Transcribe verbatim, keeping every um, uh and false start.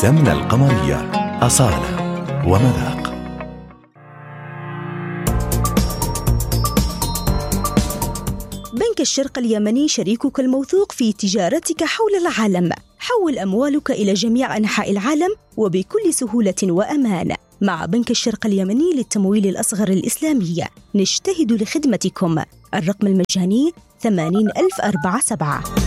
سمنة القمرية، أصالة ومذاق. بنك الشرق اليمني شريكك الموثوق في تجارتك حول العالم. حول أموالك إلى جميع أنحاء العالم وبكل سهولة وأمان. مع بنك الشرق اليمني للتمويل الأصغر الإسلامي، نجتهد لخدمتكم. الرقم المجاني ثمانين ألف أربعة سبعة.